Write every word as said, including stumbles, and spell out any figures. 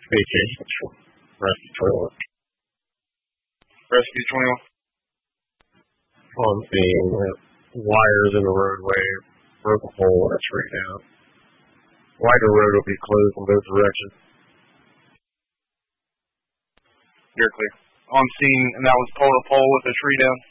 Vacation. Rescue twenty-one. Rescue twenty-one. On seeing wires in the roadway, broke a hole and a tree down. Wider road will be closed in both directions. You're clear. On scene, and that was pole to pole with a tree down?